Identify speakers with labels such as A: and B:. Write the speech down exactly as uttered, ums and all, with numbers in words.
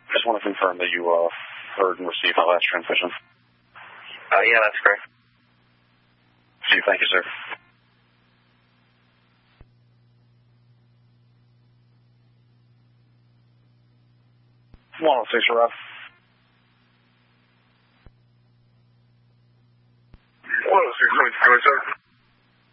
A: Just want to confirm that you uh, heard and received my last transmission.
B: Uh, yeah, that's correct.
A: Thank you, sir. one oh six, Rob.
C: one oh six, sir.